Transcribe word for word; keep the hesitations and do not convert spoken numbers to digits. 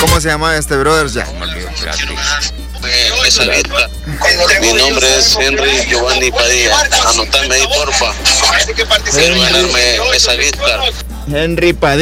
¿Cómo se llama este brother? Ya me olvidó. Esa guitarra. Mi nombre es Henry Giovanni Padilla. Anotame ahí, porfa. Quiero ganarme esa guitarra. Henry Padilla.